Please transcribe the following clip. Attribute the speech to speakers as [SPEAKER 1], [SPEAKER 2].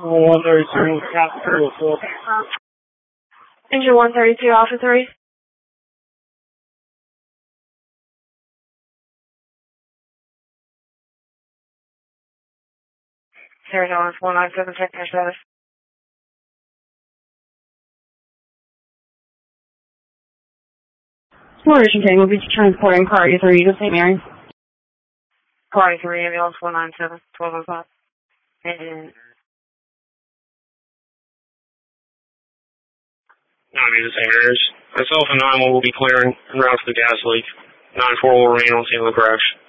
[SPEAKER 1] 132, Captain 4.
[SPEAKER 2] Engine 132, Alpha 3. Arizona 497, check your status.
[SPEAKER 3] Exploration King will be transporting Car 83 to St. Mary's.
[SPEAKER 2] Car 83, ambulance 197, 1205. And...
[SPEAKER 4] Be the St. Mary's. Myself and 9-1 will be clearing en route to the gas leak. 9-4 will remain on scene of the crash.